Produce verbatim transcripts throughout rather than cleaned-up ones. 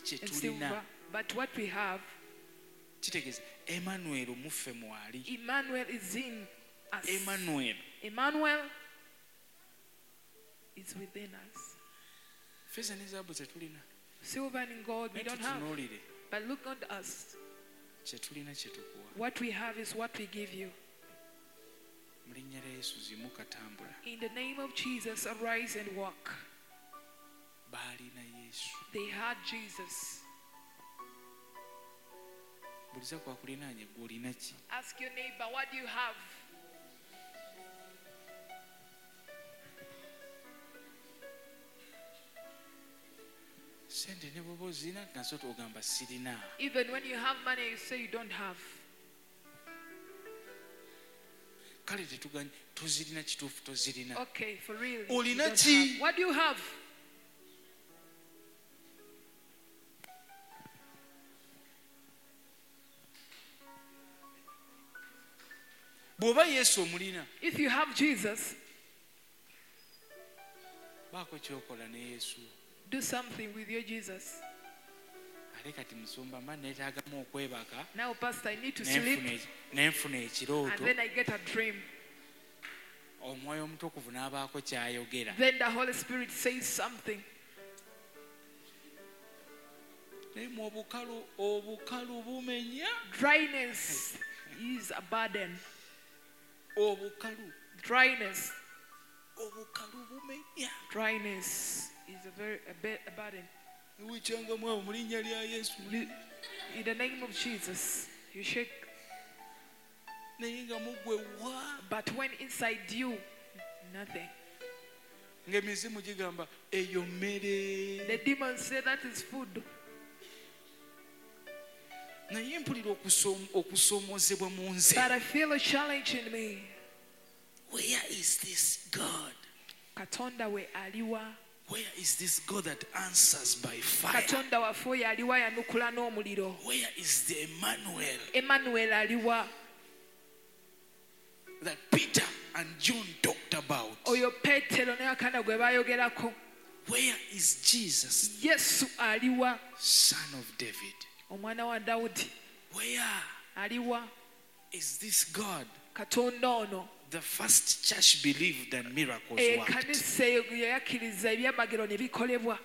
kye and tulina silver, but what we have, kitegeeza Emmanuel muffe mwali. Emmanuel is in us. Emmanuel Emmanuel is within us. ffeeza ne zaabu ze tulina Silver and gold we naye don't have, tutunuulire but look at us. kye tulina kye tukuwa. What we have is what we give you. Mu linnya lya Yesu zimuka tambula. In the name of Jesus, arise and walk. Baalina Yesu. They had Jesus. Buliza kwakulinaanye gwe olina ki? Ask your neighbor, what do you have? Sente ne bw'oba ozirina nazo ogamba sirina. Even when you have money, you say you don't have. Kale tetuganye tozirina kituufu tozirina. Okay, for real. you Olina don't ki? have. What do you have? Bw'oba Yesu omulina If you have Jesus, baako kyokola ne Yesu. do something with your Jesus. Ale kati musumba mba neetaagamu okwebaka Now, Pastor, I need to sleep, nenfuna eki- nenfuna and ekirooto then I get a dream. omwoyo omutukuvu n'abaako ky'ayogera. Then the Holy Spirit says something. naye mu obukalu obukalu bumenya. Dryness is a burden. obukalu Dryness. obukalu bumenya. Dryness is a very a, bit, a burden. wicyangamu abo mu linnya lya Yesu. In the name of Jesus, you shake. naye nga mugwe wa But when inside you, nothing. ng'emizimu gigamba eyo mmere. The demons say that is food. naye mpulira okusom- okusoomoozebwa mu nze. But I feel a challenge in me. Where is this God? Katonda we aliwa. Where is this God that answers by fire? Katonda waffe oyo aliwa yanukula n'omuliro. Where is the Emmanuel Emmanuel aliwa. that Peter and John talked about? Oyo Petero ne Yokaana gwe baayogerako. Where is Jesus, Yesu aliwa. son of David? Omwana wa Dawudi Where aliwa. is this God? Katonda ono. The first church believed that miracles worked. Ekkanisa eyo gye yakkiriza ebyamagero ne bikolebwa.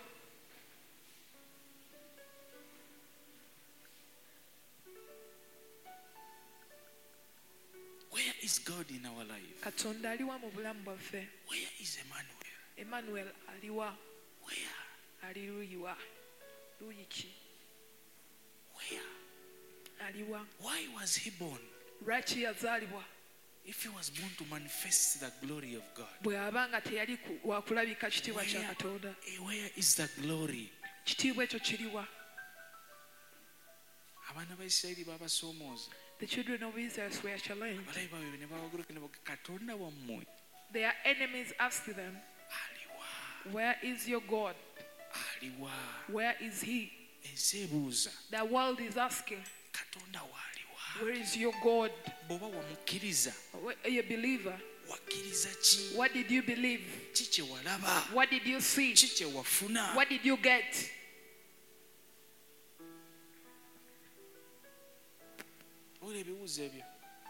Where is God in our life? Katonda aliwa mu bulamu bwaffe. Where is Emmanuel? Emmanuel aliwa. Where? Ali luyiwa. Luyi ki? Where? Aliwa. Why was he born? Lwaki yazaalibwa? If he was born to manifest the glory of God, Bwe aba nga teyali ku- wa kulabika kitiibwa kya where, Katonda. where is the glory? Kitiibwa ekyo kiriwa? Abaana ba Isirayiri babasoomooza. The children of Israel were challenged. Abalabi baabwe ne babaguruka ne baga Katonda wammwe Their enemies asked them, aliwa? where is your God? Aliwa? Where is he? Ensi ebuuza The world is asking, Katonda waaliwa? where is your God? Bw'oba wamukkiriza Where are you a believer? wakkiriza ki? What did you believe? Ki kye walaba? What did you see? Ki kye wafuna? What did you get? Wulira ebibuuzo ebyo.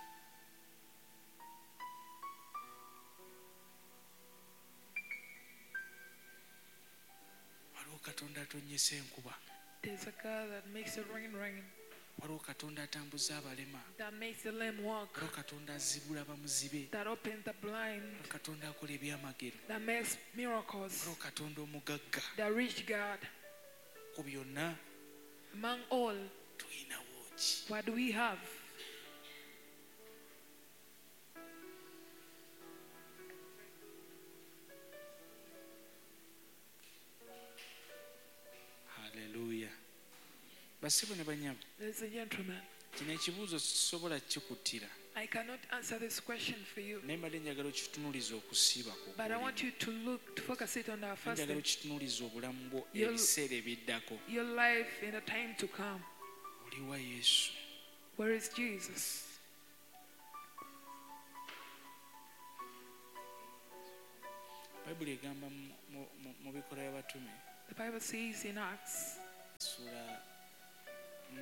Waliwo Katonda atonnyesa enkuba. There's a God that makes the rain rain, Waliwo Katonda atambuza abalema. that makes the lame walk, Waliwo Katonda azibula bamuzibe. that opens the blind, Waliwo Katonda akola ebyamagero. that makes miracles, Waliwo Katonda omugagga. the rich God. Ku byonna Among all, tulinawo ki? what do we have? Haleluya. Basibo ne banyabo. Ladies and gentlemen, Kino ekibuuzo sisobola kikuttira. I cannot answer this question for you, Naye mbadde njagala okitunuuliza okusiiba ku but I want you to look, to focus it on our first njagala thing, okitunuuliza obulamu bwo You'll- ebiseera ebiddako. your life in the time to come. Oliwa Yesu. Where is Jesus? Bayibuli egamba mu- mu- mu- mu bikola by'abatume The Bible says in Acts essula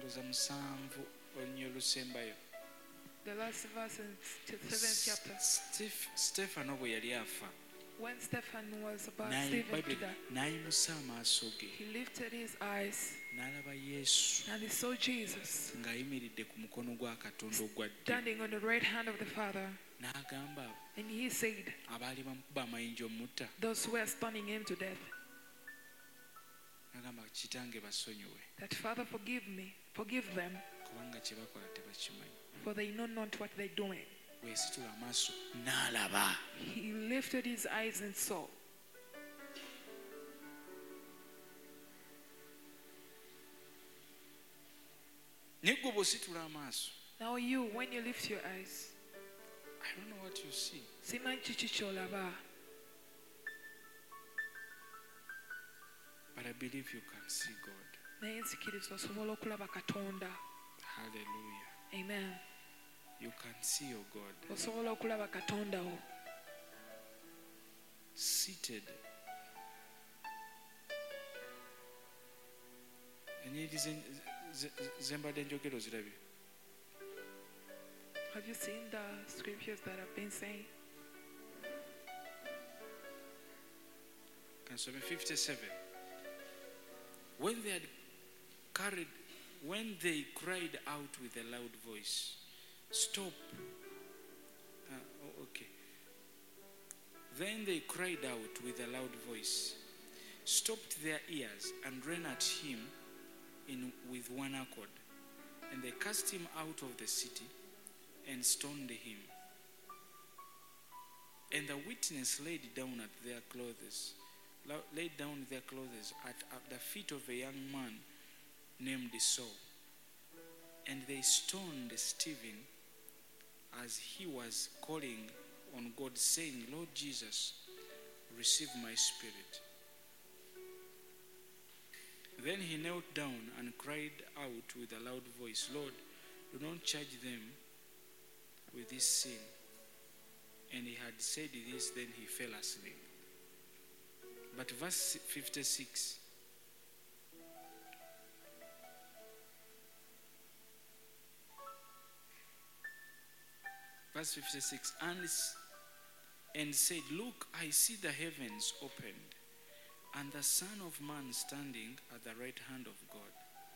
ndoza musanvu olunnyo olusembayo The last verse in the seventh chapter. Steph- Stefano bwe yali afa When Stephen was about n'ayi- Stephen to Bible die, n'ayimusa amaaso ge he lifted his eyes n'alaba Yesu and he saw Jesus ng'ayimiridde ku mukono gwa Katonda ogwa ddyo standing on the right hand of the Father. n'agamba And he said, abaali bamukuba amayinja omutta those who were stoning him to death, n'agamba kitange basonyiwe that Father, forgive me, forgive them, kubanga kye bakola tebakimanyi for they know not what they're doing. bwesitula amaaso n'alaba He lifted his eyes and saw. naye gwe bw'ositula amaaso Now you, when you lift your eyes, I don't know what you see. simanyi kiki ky'olaba, But I believe you can see God. naye nzikiriza osobola okulaba Katonda. Hallelujah. Amen. You can see your God Osobola okulaba Katonda wo seated. Ennyiriri ze- ze- ze mbadde njogera ozirabye? Have you seen the scriptures that I've been saying? Kansome fifty-seven. When they had carried, when they cried out with a loud voice, stop. Ah, oh, okay. Then they cried out with a loud voice, stopped their ears, and ran at him in with one accord. And they cast him out of the city and stoned him. And the witness laid down at their clothes, la- laid down their clothes at, at the feet of a young man named Saul. And they stoned Stephen as he was calling on God, saying, Lord Jesus, receive my spirit. Then he knelt down and cried out with a loud voice, Lord, do not charge them with this sin. And he had said this, then he fell asleep. But verse fifty-six. Verse fifty-six. And, s- and said, look, I see the heavens opened, and the Son of Man standing at the right hand of God.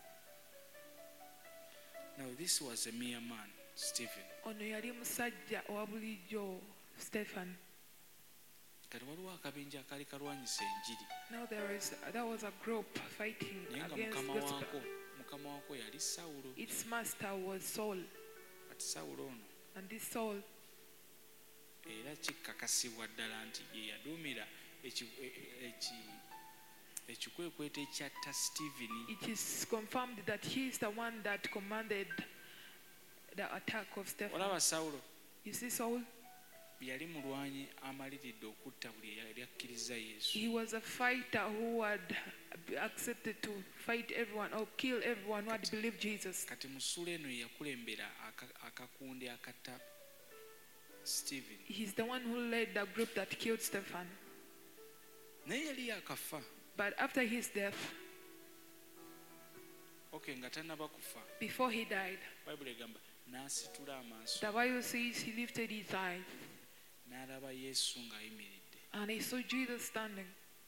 Now this was a mere man, Stephen. Ono yali musajja owa bulijjo Stephen. Kati waliwo akabinja akaali kalwanyisa enjiri. Now there is there was a group fighting Naye nga against mukama gospel. waako mukama waako yali Sawulo. Its master was Saul, Kati Sawulo ono and this Saul, era kikakasibwa ddala nti ye yaduumira eki- e- eki- ekikwekweto ekyatta Stephen. it is confirmed that he is the one that commanded the attack of Stephen. Olaba Sawulo You see, Saul, yali mulwanyi amaliridde okutta buli eyali akkiriza Yesu. he was a fighter who had accepted to fight everyone or kill everyone who had believed Jesus. Kati mu ssuula eno ye yakulembera aka- akakundi akatta Stephen. He's the one who led the group that killed Stephen. Naye yali yakafa. But after his death, Okay, nga tannaba kufa. before he died, Bayibuli egamba n'asitula amaaso the Bible says he lifted his eyes n'alaba Yesu ng'ayimiridde. and he saw Jesus standing.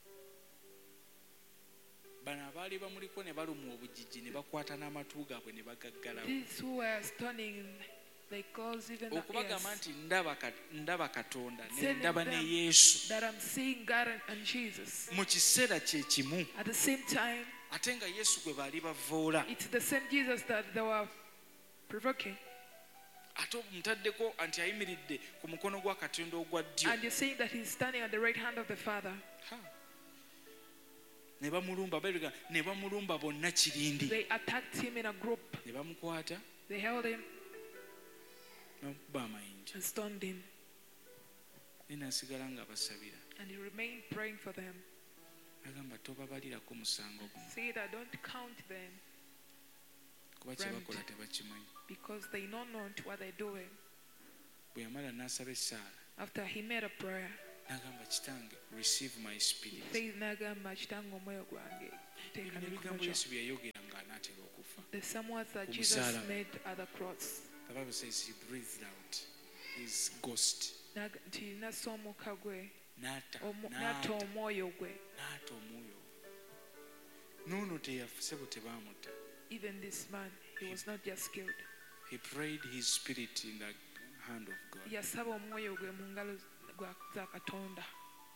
Bano abaali bamuliko ne balumwa obujiji ne bakwata n'amatu gaabwe ne bagaggalawo. These who were stunning, they closed even the Okubagamba ears. nti ndaba ka- ndaba Katonda ne Telling ndaba ne them Yesu that I'm seeing God and- and Jesus. mu kiseera kye kimu At the same time, ate nga Yesu gwe baali bavoola it's the same Jesus that they were provoking. ate mutaddeko nti ayimiridde ku mukono gwa Katonda ogwa ddyo. And you're saying that he's standing at the right hand of the Father. Ha. Ne bamulumba Bayibuli egamba, ne bamulumba bonna kirindi They attacked him in a group. ne bamukwata They held him ne bamukuba amayinja and stoned him. naye n'asigala nga basabira. And he remained praying for them. Agamba tobabalirako musango guno Say that don't count them kuba kye bakola tebakimanyi. because they know not what they're doing. Bwe yamala n'asaba essaala After he made a prayer, n'agamba kitange receive my spirit. Faith n'agamba kitange omwoyo gwange teeka Ebyo ne ebigambo ku Yesu bye yayogera ng'anaatera okufa. the some words that Ku Jesus musaalaba. made at the cross. The Bible says he breathed out his ghost. N'aga- nti nassa omukka gwe N'atta omu- n'atta n'atta omwoyo gwe. n'atta omwoyo. N'ono teyafuse bwe tebaamutta. Even this man, he was not just killed. He prayed his spirit in the hand of God. Yasaba omwoyo gwe mu ngalo gwa- za Katonda.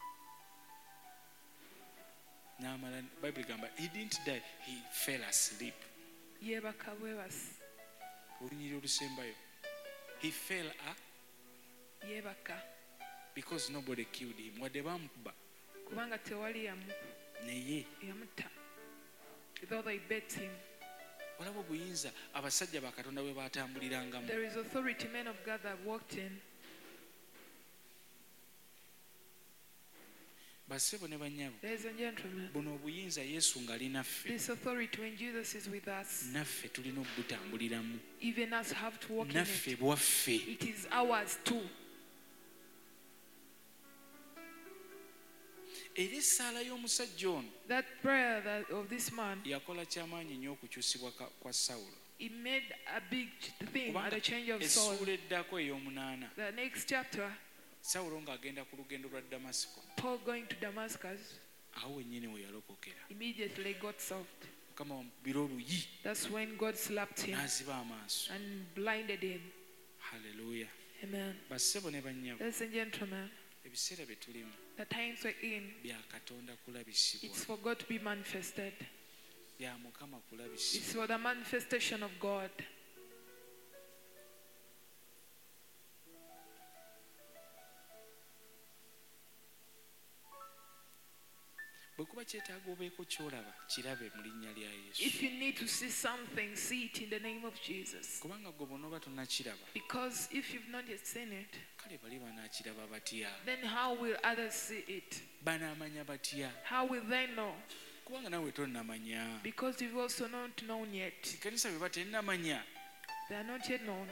N'amala Bible egamba he didn't die, he fell asleep. Yeebaka bwebasi. Olunyiri olusembayo. He fell a Yeebaka because nobody killed him. Wadde baamukuba kubanga tewali yamu- naye yamutta. Though they beat him. olaba obuyinza abasajja ba Katonda bwe baatambulirangamu. There is authority men of God that walked in. Bassebo ne bannyabo, Ladies and gentlemen, buno obuyinza Yesu ng'ali naffe, this authority when Jesus is with us, naffe tulina okubutambuliramu. even us have to walk in Naffe it. bwaffe. It is ours too. Era essaala y'omusajja ono That prayer that of this man, yakola kyamaanyi nnyo okukyusibwa ka- kwa Sawulo. it made a big thing at Kubanga the change of Saul. essuula eddako ey'omunaana, The next chapter, Sawulo ng'agenda ku lugendo lwa Damasiko, Paul going to Damascus, awo wennyini we yalokokera. immediately got solved. Mukama wamukubira oluyi That's when God slapped him n'aziba amaaso. and blinded him. Haleluya. Amen. Bassebo ne bannyabo, Ladies and gentlemen, ebiseera bye tulimu the times we're in, bya Katonda kulabisibwa, it's for God to be manifested. bya Mukama It's kulabisibwa. for the manifestation of God. Bwe kuba kyetaaga obeeko ky'olaba kirabe mu linnya lya Yesu. If you need to see something, see it in the name of Jesus. Kubanga gwe bw'onooba tonnakiraba, Because if you've not yet seen it, kale bali banaakiraba batya? then how will others see it? Banaamanya batya? How will they know? Kubanga naawe tonnamanya. Because you've also not known yet. Ekkanisa bwe batennamanya, They are not yet known.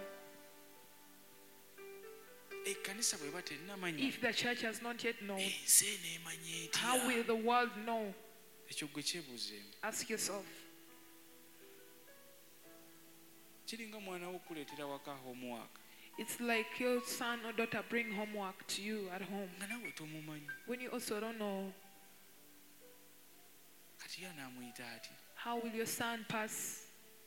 ekkanisa bwe batennamanya, If the church has not yet known, ensi eneemanya how etya? will the world know? Ekyo gwe kyebuuzeemu. Ask yourself. Kiringa mwana wo okuleetera waka homework It's like your son or daughter bring homework to you at home. nga naawe tomumanyi. When you also don't know, Kati ye anaamuyita atya? how will your son pass?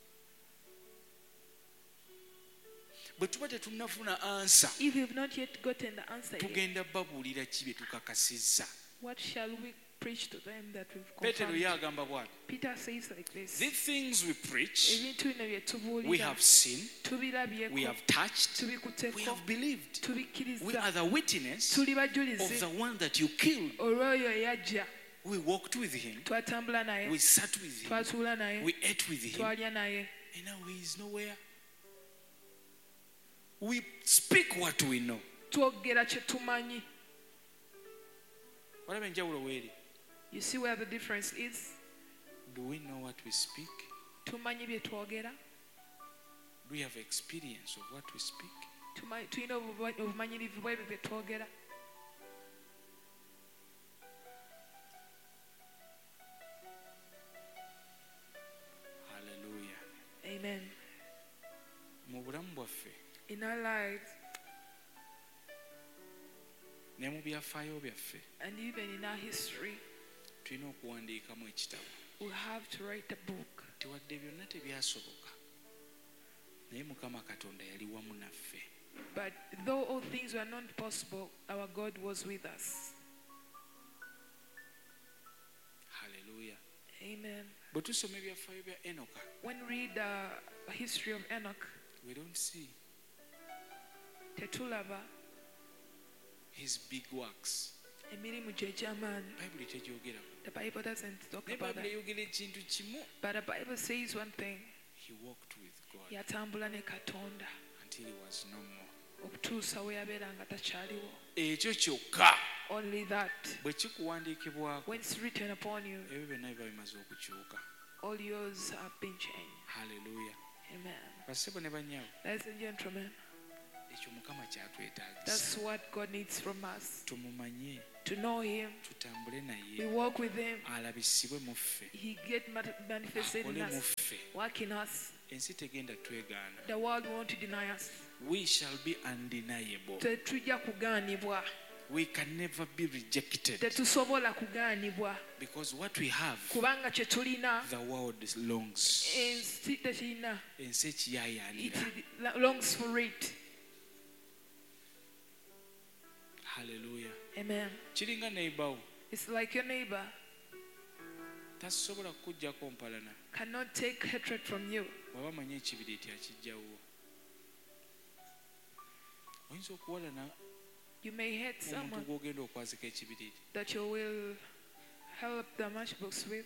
Bwe tuba tetunnafuna ansa, If you've not yet gotten the answer yet, tugenda babuulira ki bye tukakasizza? what shall we preach to them that we've Peetero ye confirmed? agamba bw'ati, Peter says like this. the things we preach, Ebintu bino bye we tubuulira, have seen, we tubirabyeko, have touched, we tubikutteko, have believed. We tubikkiriza, are the witness tuli of bajulizi the one that you killed. olw'oyo eyajja. We walked with him, Twatambula naye, we sat with him, twatuula naye, we ate with him, twalya naye. and now he is nowhere. We speak what we know. Twogera kye tumanyi. Olaba enjawulo weeri? You see where the difference is? Do we know what we speak? Tumanyi bye twogera. Do we have experience of what we speak? Tumanyi- tulina obuba- obumanyirivu bw'ebyo bye twogera. Hallelujah. Amen. Mu bulamu bwaffe In our lives ne mu byafaayo byaffe and even in our history, tulina okuwandiikamu ekitabo. we have to write a book. Tewadde byonna tebyasoboka, naye Mukama Katonda yali wamu naffe. But though all things were not possible, our God was with us. Hallelujah. Amen. Bwe tusoma ebyafaayo bya Enoka, When we read the history of Enoch, we don't see tetulaba his big works. emirimu gye egy'amaanyi. Bayibuli tegyogera. The Bible doesn't talk Naye about Bayibuli that. eyogera ekintu kimu. But the Bible says one thing. He walked with God Yatambula ne Katonda until he was no more. okutuusa we yabeera nga takyaliwo. Ekyo kyokka Only that. bwe kikuwandiikibwako, When it's written upon you, ebyo byonna biba bimaze okukyuka. all yours have been changed. Hallelujah. Amen. Bassebo ne bannyaabo, Ladies and gentlemen, ekyo mukama kyatwetaagisa That's what God needs from us. tumumanye To know Him, tutambule we naye walk with Him, alabisibwe mu ffe He get mat- manifested in akole mu us, ffe work in us. ensi tegenda twegaana The world won't deny us. we shall be undeniable Tetujja kugaanibwa. we can never be rejected Tetusobola kugaanibwa. because what we have Kubanga kye tulina, the world longs ensi tekirina. ensi It ekiyaayaanira longs for it. haleluya Amen. kiringa neighbor It's like your neighbor tasobola kukujjako mpalana cannot take hatred from you. bw'aba manyi ekibiriiti akijjawo oyinza okuwalana You may hate omuntu someone gw'ogenda okwazika ekibiriiti that you will help the matchbox with.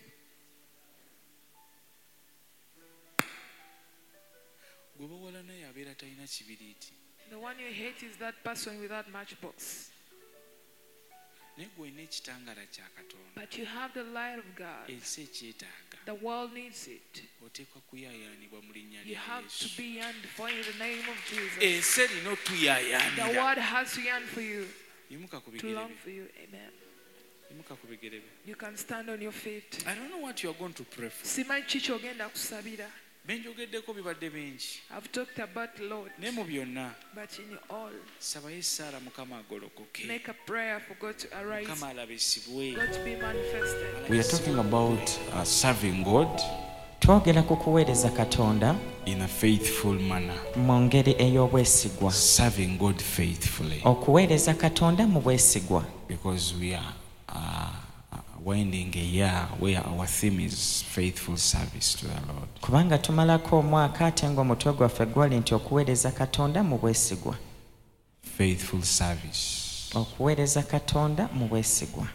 gwe bawalana yabeera talina kibiriiti The one you hate is that person without matchbox. naye gwe olina ekitangaala kya katonda But you have the light of God. ensi ekyetaaga The world needs it. oteekwa kuyaayaanibwa mu linnya You lya have to yesu be yearned for in the name of Jesus. ensi erina The otuyaayaanira world has to yearn for you, yimuka ku to bigere long bye for you. Amen. yimuka ku bigere bye You can stand on your feet. I don't know what you are going to pray for Simanyi ki ky'ogenda kusabira. benjogeddeko bibadde bingi I've talked about the Lord, naye mu byonna but in all, sabayo essaala mukama agolokoke make a prayer for God to arise, mukama alabisibwe God to be manifested. We are talking about uh, serving God twogera ku kuweereza katonda in a faithful manner. mu ngeri ey'obwesigwa, Serving God faithfully. okuweereza katonda mu bwesigwa, Because we are uh, winding a year where our theme is faithful service to the Lord. kubanga tumalako omwaka ate ng'omutwe gwaffe gwali nti okuweereza katonda mu bwesigwa, Faithful service. okuweereza katonda mu bwesigwa.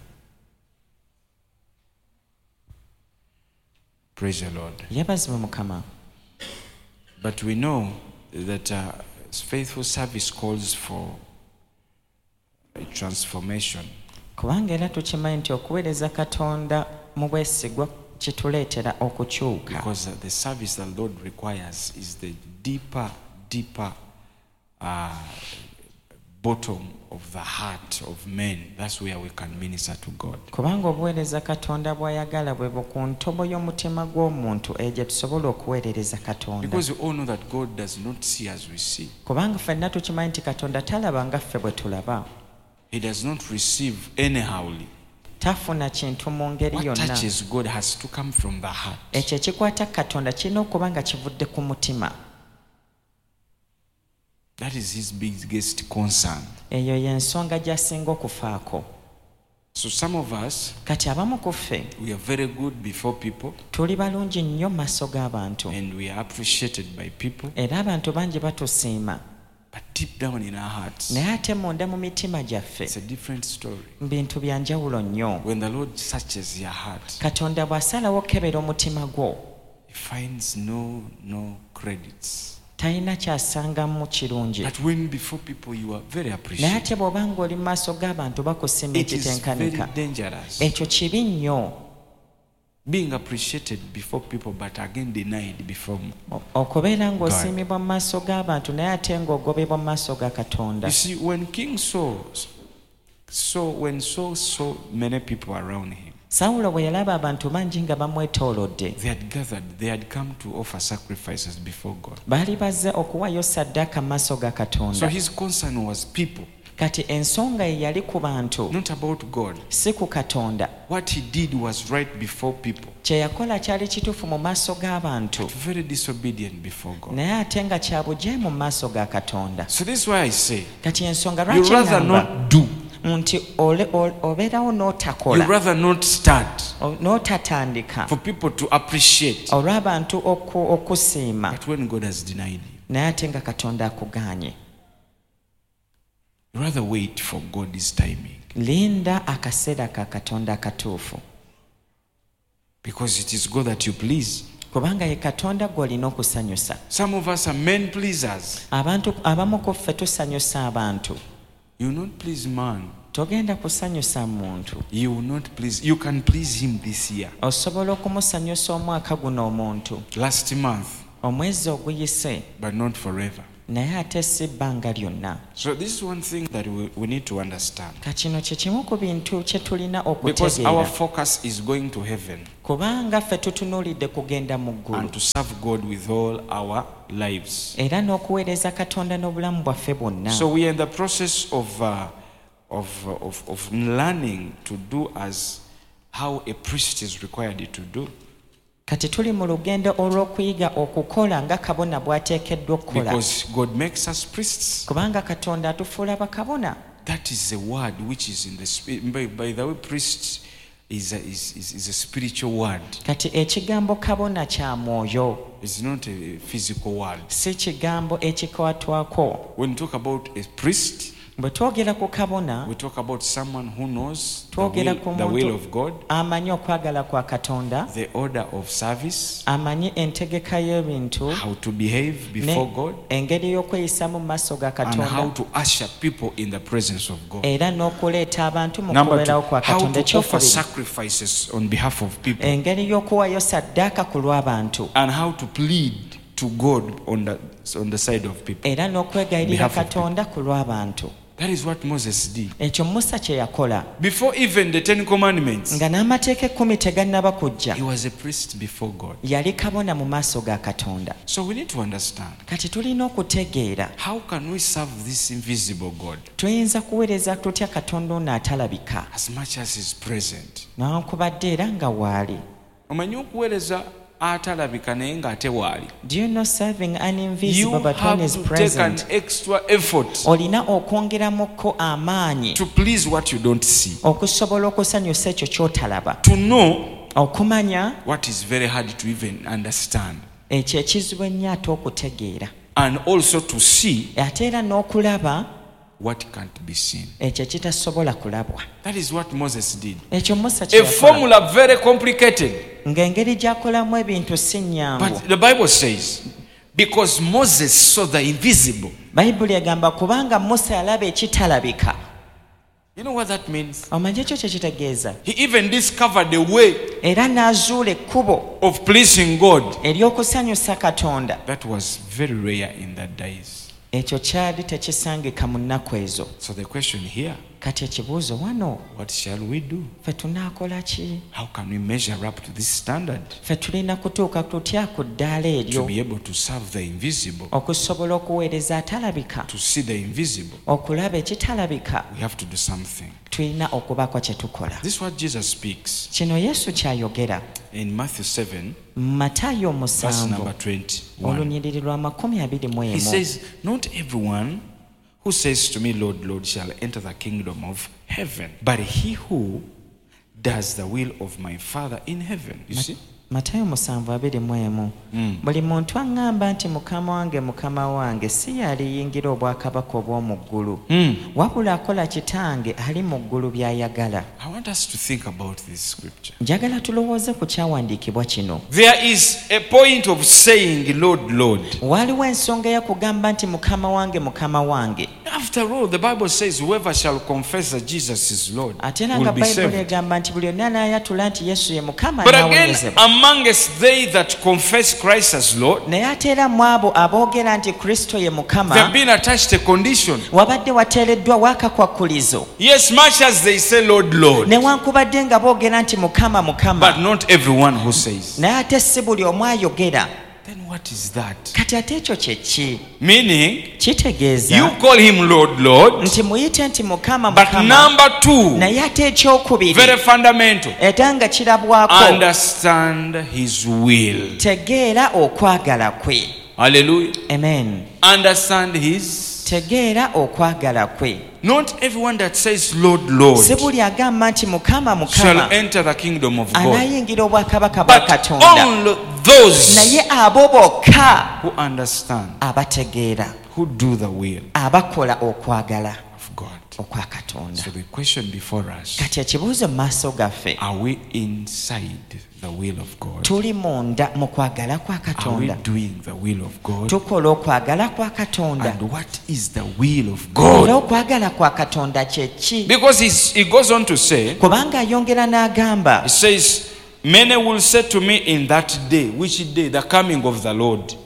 Praise the Lord. Yebazibwe Mukama. But we know that uh, faithful service calls for a transformation. Kubanga era tukimanyi nti okuweereza katonda mu bwesigwa kituleetera okukyuka, Because uh, the service the Lord requires is the deeper, deeper uh, bottom of the heart of men. That's where we can minister to God. kubanga obuweereza katonda bw'ayagala bwe bwe ku ntobo y'omutima gw'omuntu egyo tusobola okuweerereza katonda. Because we all know that God does not see as we see. Kubanga ffenna tukimanyi nti katonda talaba nga ffe bwe tulaba, He does not receive anyhowly. tafuna kintu mu ngeri What yonna. touches God has to come from the heart. Ekyo ekikwata katonda kirina okuba nga kivudde ku mutima. That is his biggest concern. Eyo y'ensonga gy'asinga okufaako. So some of us, Kati abamu ku ffe we are very good before people tuli balungi nnyo mu maaso g'abantu, and we are appreciated by people. era abantu bangi batusiima, But deep down in our hearts, naye ate munda mu mitima gyaffe it's a different story. bintu bya njawulo nnyo. When the Lord searches your heart, Katonda bw'asalawo okukebera omutima gwo, he finds no no credits. talina kyasangamu kirungi. But when before people you are very Naye appreciated, ate bw'oba ng'oli mu maaso g'abantu bakusiima it is very ekitenkanika, dangerous. ekyo kibi nnyo. Being appreciated before people but again denied before me. O- okubeera ng'osiimibwa mu maaso g'abantu naye ate ng'ogobebwa mu maaso ga Katonda. You see, when King Saul saw when Saul saw many people around him, Sawulo bwe yalaba abantu bangi nga bamwetoolodde, they had gathered, they had come to offer sacrifices before God. baali bazze okuwaayo ssaddaaka mu maaso ga So Katonda. his concern was people, Kati ensonga ye yali ku bantu, not about God. si ku Katonda. What he did was right before people, Kye yakola kyali kituufu mu maaso g'abantu, very disobedient before God. naye ate nga kya bujeemu mu maaso ga Katonda. So this is why I say, Kati ensonga you lwaki rather ŋŋamba not do, nti ole- ole- obeerawo you n'otakola, rather not start o- n'otatandika for people to appreciate. olw'abantu oku- okusiima, But when God has denied you, naye ate nga Katonda akugaanye. you rather wait for God's timing. Linda akaseera ka Katonda akatuufu, Because it is God that you please. kubanga ye Katonda gw'olina okusanyusa. Some of us are men pleasers. Abantu abamu ku ffe tusanyusa abantu. You will not please man. Togenda kusanyusa muntu. You will not please. You can please him this year. Osobola okumusanyusa omwaka guno omuntu, Last month, omwezi oguyise, but not forever. naye ate si bbanga lyonna. So this is one thing that we, we need to understand. Kakino kye kimu ku bintu kye tulina Because our okutegeera. focus is going to heaven Kubanga ffe tutunuulidde kugenda mu ggulu. and to serve God with all our lives. Era n'okuweereza Katonda n'obulamu bwaffe bwonna. So we are in the process of, uh, of, uh, of, of learning to do as how a priest is required to do. Kati tuli mu lugendo olw'okuyiga okukola nga kabona bw'ateekeddwa okukola. Because God makes us priests. Kubanga Katonda atufuula bakabona. That is a word which is in the spirit. By, by the way, priest is a, is, is, is a spiritual word. Kati ekigambo kabona kya mwoyo, It's not a physical word. si kigambo ekikwatwako. When we talk about a priest, Bwe twogera ku kabona, we talk about someone who knows the twogera will, ku the will muntu of God, amanyi okwagala kwa Katonda, the order of service, amanyi entegeka y'ebintu, how to behave before ne God, engeri y'okweyisamu mu maaso ga and how Katonda, to usher people in the presence of God. era n'okuleeta abantu mu Number two, kubeerawo kwa how Katonda. to offer Ekyokubiri, sacrifices on behalf of people, engeri y'okuwaayo saddaaka ku lw'abantu, and how to plead to God on the, on the side of people. era n'okwegayirira Behalf of Katonda ku lw'abantu. That is what Moses did. Ekyo Musa kye yakola. Before even the Ten Commandments, Nga n'amateeka ekkumi tegannaba kujja, he was a priest before God. yali kabona mu maaso ga Katonda. So we need to understand, Kati tulina okutegeera how can we serve this invisible God tuyinza kuweereza tutya Katonda ono atalabika, as much as is present? newankubadde era nga waali. Omanyi okuweereza atalabika naye ng'ate waali. Do you know serving an You invisible but have one is to take an present? extra effort Olina okwongeramukko amaanyi to please what you don't see, okusobola okusanyusa ekyo ky'otalaba, to know okumanya what is very hard to even understand, ekyo ekizibu ennyo ate okutegeera, and also to see ate era n'okulaba what can't be seen. ekyo ekitasobola kulabwa. That is what Moses did. Ekyo Musa kye A yakola. formula very complicated. Ng'engeri gy'akolamu ebintu si nnyangu. But the Bible says, because Moses saw the invisible. Bayibuli egamba kubanga Musa yalaba ekitalabika. You know what that means? Omanyi ekyo kye kitegeeza? He even discovered a way Era n'azuula ekkubo of pleasing God. ery'okusanyusa Katonda. That was very rare in that days. Ekyo kyali tekisangika mu nnaku ezo. So the question here, Kati ekibuuzo wano, what shall we do? ffe tunaakola ki? How can we measure up to this standard Ffe tulina kutuuka tutya ku ddaala to eryo be able to serve the invisible, okusobola okuweereza atalabika, to see the invisible? okulaba ekitalabika? We have to do something. Tulina okubako kye tukola. This is what Jesus speaks Kino Yesu ky'ayogera in Matthew seven, mu Matayo verse musanvu number twenty-one. olunyiriri lwa makumi abiri mu He emu. says, not everyone who says to me, Lord, Lord, shall enter the kingdom of heaven, but he who does the will of my Father in heaven. You see? Matayo musanvu abiri mu emu. Buli muntu aŋŋamba nti mukama wange mukama wange si yaliyingira obwakabaka obw'omu ggulu, wabula akola kitange ali mu ggulu by'ayagala. I want us to think about this scripture. Njagala tulowooze ku kyawandiikibwa kino. There is a point of saying, Lord, Lord. Waaliwo ensonga ey'okugamba nti mukama wange mukama wange. After all, the Bible says, whoever shall confess that Jesus is Lord Ate era nga will be Bayibuli saved. egamba nti buli yonna anaayatula nti Yesu ye mukama But again, n'awonyezebwa. amongst they that confess Christ as Lord, Naye ate era mu abo aboogera nti Kristo ye they have mukama, been attached a condition. wabadde wateereddwawo akakwakkulizo. Yes, much as they say, Lord, Lord, Newankubadde nga boogera nti mukama mukama, but not everyone who says. naye ate si buli omu ayogera. Then what is that? Kati ate ekyo kye ki? Meaning, Kitegeeza you call him Lord, Lord, nti muyite nti mukama but mukama, number two, naye ate ekyokubiri very fundamental, era nga kirabwako, understand his will. tegeera okwagala kwe. Hallelujah. Amen. Understand his. Tegeera okwagala kwe. Not everyone that says Lord, Lord Si buli agamba nti mukama shall mukama enter the kingdom of God, anaayingira obwakabaka bwa but Katonda, only those naye abo bokka who understand, abategeera, who do the will abakola okwagala of God. okwa Katonda. So the question before us, Kati ekibuuzo mu maaso gaffe, are we inside the will of God? tuli munda mu kwagala kwa Are we Katonda? doing the will of God? Tukola okwagala kwa Katonda? And what is the will of Era God? okwagala kwa Katonda kye ki? Because he's, he goes on to say, Kubanga ayongera n'agamba, he says, many will say to me in that day, which day? The coming of the Lord.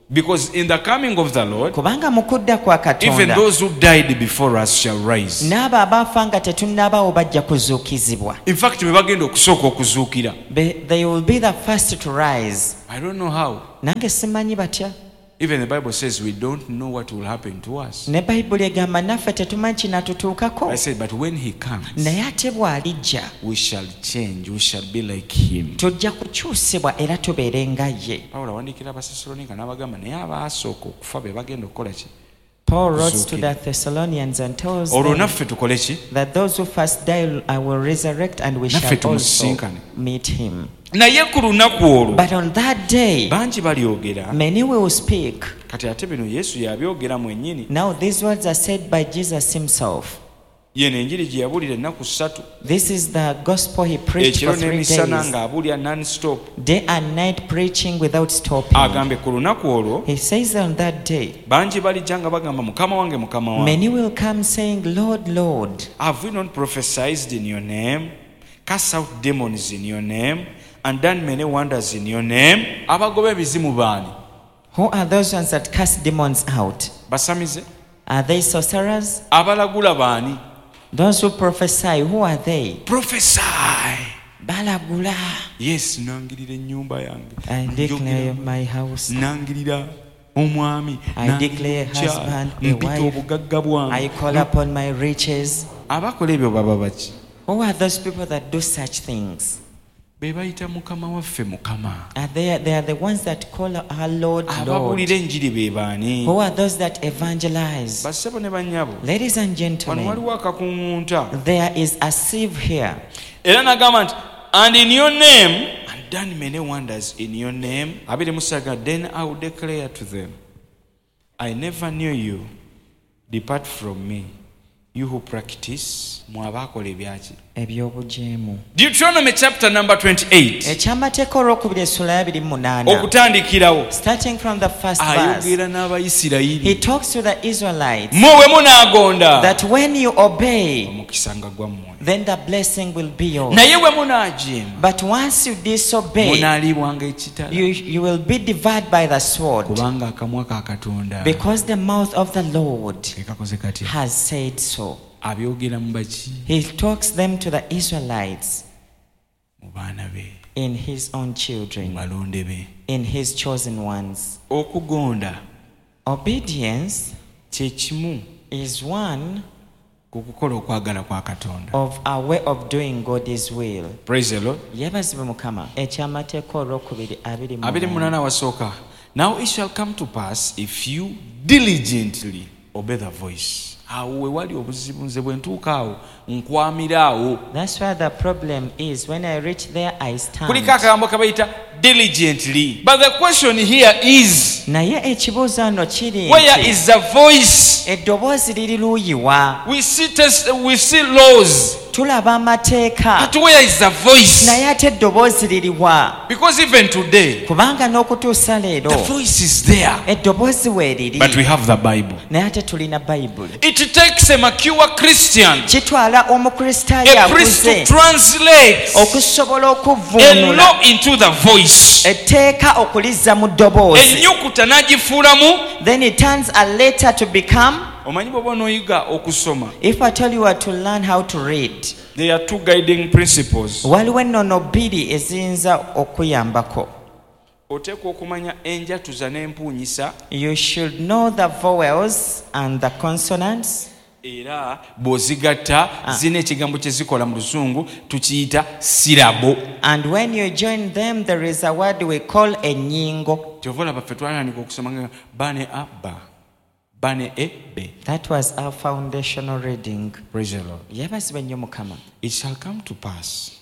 Because in the coming of the Lord, kubanga mu kudda kwa even katonda those who died before us shall rise. n'abo abaafa nga tetunnabaawo bajja kuzuukizibwa. In fact, be bagenda okusooka okuzuukira. Be- they will be the first to rise. I don't know how. Nange simanyi batya. Even the Bible says we don't know what will happen to us. Ne bayibuli egamba naffe tetumanyi kinatutuukako. I said, but when he comes, Naye ate bw'alijja we shall change. We shall be like him. tujja kukyusibwa era tubeere nga ye. Pawulo awandiikira Abasessaloniika n'abagamba naye abaasooka okufa be bagenda okukola ki? Paul wrote to Kuzuukira. the Thessalonians and tells Olwo them naffe tukole ki? that those who first die I will resurrect and we Naffe shall also tumusisinkane. meet him. Naye ku lunaku olwo But on that day, bangi balyogera. many will speak. Kati ate bino Yesu yabyogera mwennyini. Now these words are said by Jesus himself. Yeno enjiri gye yabuulira ennaku ssatu. This is the gospel he preached Ekiro for three n'emisana days, ng'abuulira non-stop. day and night preaching without stopping. Agambe ku lunaku olwo He says on that day, bangi balijja nga bagamba mukama wange mukama wange. many will come saying, Lord, Lord, Have we not prophesied in your name, cast out demons in your name, and done many wonders in your name? Abagoba ebizimu baani? who are those ones that cast demons out? Basamize? Are they sorcerers? Abalagula baani? Those who prophesy, who are they? Prophesy. Balagula. Yes, nangirira ennyumba yange. I declare my house. Nangirira omwami. I declare Nangirira husband, a mpita wife. obugagga bwange. I call upon my riches. Abakola ebyo baba baki? Who are those people that do such things? Be bayita mukama waffe mukama. Are they, they are the ones that call our Lord, Lord. Ababuulira enjiri be baani? Who are those that evangelize? Bassebo ne bannyabo. Ladies and Wano gentlemen, waliwo akakuŋŋunta. there is a sieve here. Era nagamba nti, and in your name, and done many wonders in your name. Abiri musaga, then I will declare to them, I never knew you. Depart from me, you who practice. Mwabakola ebyaki? Ebyobujeemu. Deuteronomy chapter number twenty-eight. Ekyamateeka olwokubiri essula ya abiri mu munaana. Okutandikirawo. Starting from the first verse, Ayogera he n'Abayisirayiri. talks to the Israelites Mwe bwe munaagonda. that when you obey, Omukisa nga gwammwe. then the blessing will be yours. Naye bwe munaajeema. But once you disobey, Munaalibwanga ekitala. you, you will be devoured by the sword, Kubanga akamwa ka Katonda. because the mouth of the Lord Ke kakoze katya? has said so. Abyogera mu baki? He talks them to the Israelites Mu baana be. in his own Mu children, balonde be. in his chosen ones. Okugonda Obedience kye kimu is one ku kukola okwagala kwa Katonda. of a way of doing God's will. Praise the Lord. Yebazibwe Mukama. Ekyamateeka olwokubiri abiri mu abiri mu munaana. munaana wasooka. Now it shall come to pass if you diligently obey the voice. Awo we wali obuzibu nze bwe ntuuka awo nkwamira awo. That's where the problem is. When I reach there, I stand. Kuliko akagambo kabayita diligently. But the question here is, Naye ekibuuzo wano kiri where nti, is the voice? eddoboozi liri luuyiwa. We see test, we see laws, Tulaba amateeka. but where is the voice? Naye ate eddoboozi liriwa. Because even today, Kubanga n'okutuusa leero, the voice is there, eddoboozi weeriri. but we have the Bible. Naye ate tulina Bayibuli. It takes a mature Christian, Kitwala omukristaayo a priest to akuze translate okusobola a okuvvuunula law into the voice. etteeka okulizza mu ddoboozi. Ennyukuta n'agifuulamu. Then it turns a letter to become. Omanyi bw'oba onooyiga okusoma, If I tell you what to learn how to read, there are two guiding principles. waliwo ennono bbiri eziyinza okuyambako. Oteekwa okumanya enjatuza n'empuunyisa, You should know the vowels and the consonants. era bw'ozigatta zina ekigambo kye zikola mu Luzungu tukiyita sirabo. And when you join them, there is a word we call ennyingo. Kyova olaba ffe twatandika okusoma nga bane a ba, bane e be. That was our foundational reading. Praise the Lord. Yebazibwe nnyo Mukama. It shall come to pass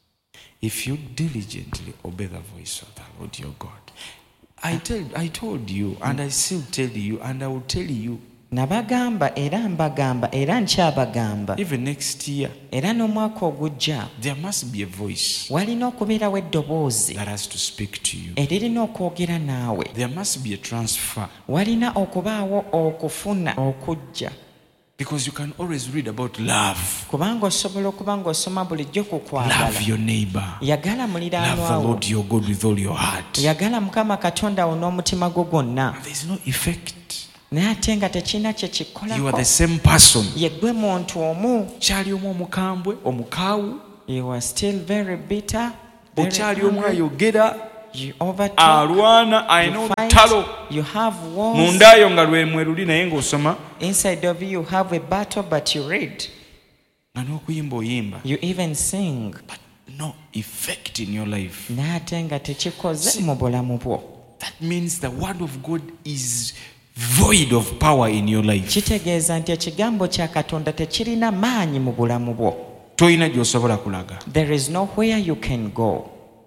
if you diligently obey the voice of the Lord your God. I tell, I told you, and I still tell you, and I will tell you, Nabagamba era mbagamba era nkyabagamba. even next year, Era n'omwaka ogujja there must be a voice walina okubeerawo eddoboozi that has to speak to you. eririna okwogera naawe. There must be a transfer. Walina okubaawo okufuna okujja. Because you can always read about love. Kubanga osobola okuba ng'osoma bulijjo ku kwagala. Love your neighbor. Yagala muliraanwa Love the wo. Lord your God with all your heart. Yagala Mukama Katonda wo n'omutima gwo gwonna. There is no effect. Naye ate nga tekirina kye You are kikolako. the same person. Ye ggwe muntu omu. Kyali omu omukambwe, omukaawu. You are still very bitter. very Okyali omu angry. ayogera. You overtalk. Alwana ayina You fight. olutalo. You have wars. Mundayo nga lwe mweruli naye ng'osoma. Inside of you, you have a battle, but you read. Nga n'okuyimba oyimba. You even sing. But no effect in your life. Naye ate nga tekikoze mu bulamu bwo. That means the word of God is void of power in your life. Kitegeeza nti ekigambo kya Katonda tekirina maanyi mu bulamu bwo. Toyina gy'osobola kulaga. There is nowhere you can go.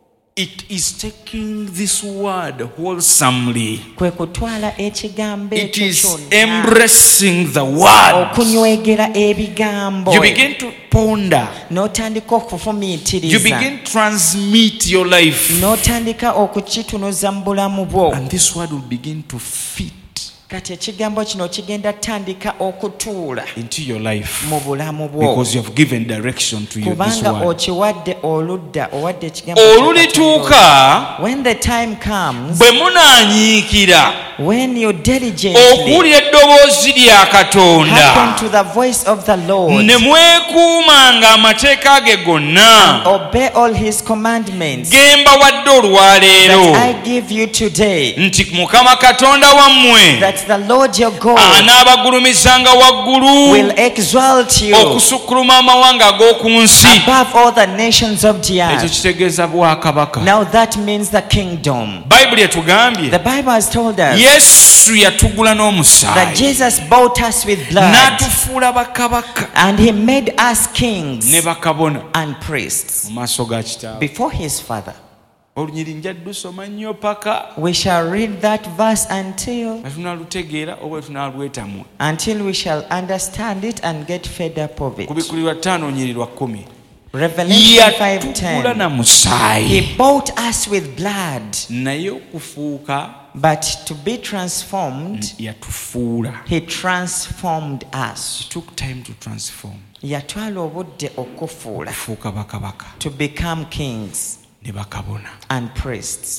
It is taking this word wholesomely. Kwe kutwala ekigambo It ekyo is kyonna. embracing the word. Okunywegera ebigambo. You begin to ponder. N'otandika You okufumiitiriza. begin to transmit your life. N'otandika okukitunuza mu bulamu bwo. And this word will begin to fit Kati ekigambo kino kigenda tandika okutuula into your life. mu bulamu bwo. Because you have given direction to you, this Kubanga word. okiwadde oludda owadde ekigambo kya Katonda. Olulituuka When the time comes, bwe munaanyiikira when you diligently okuwulira eddoboozi lya hearken Katonda to the voice of the Lord ne mwekuumanga amateeka ge gonna obey all his commandments ge mbawadde olwaleero that I give you today, nti Mukama Katonda wammwe that the Lord your God anaabagulumizanga waggulu will exalt you okusukkuluma amawanga ag'oku nsi. above all the nations of the Ekyo earth. kitegeeza bwakabaka. Now that means the kingdom. Bayibuli etugambye The Bible has told us Yesu yatugula that n'omusaayi Jesus bought us with blood n'atufuula bakabaka and he made us kings ne bakabona and priests mu maaso ga Kitaawe. before his Father. Olunyiri njadde lusoma nnyo paka We shall read that verse until nga tunaalutegeera oba tunaalwetamwa. until we shall understand it and get fed up of it. Kubikulirwa ttaano nyiri lwa kkumi. Revelation five Yatugula ten. na musaayi He bought us with blood, naye okufuuka but to be transformed, yatufuula. he transformed us. It took time to transform. Yatwala obudde okufuula Kufuuka bakabaka to become kings ne bakabona. and priests.